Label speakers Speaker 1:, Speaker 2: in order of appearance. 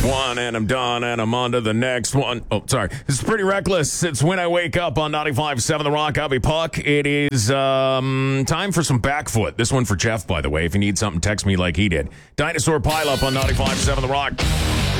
Speaker 1: one and I'm done and I'm on to the next one. Oh, sorry. This is Pretty Reckless. It's When I Wake Up on 95.7 The Rock. I'll be Puck. It is time for some back foot. This one for Jeff, by the way. If you need something, text me like he did. Dinosaur Pile Up on 95.7 The Rock.